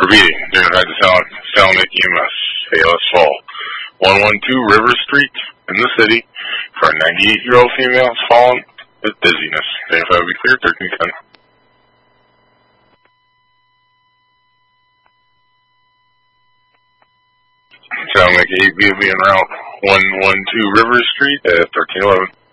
Repeating, identified the Salem Lake EMS, ALS Fall, 112 River Street in the city for a 98-year-old female has fallen with dizziness. Identified will be clear, 1310. Salem Lake 8 will be en route, 112 River Street at 1311.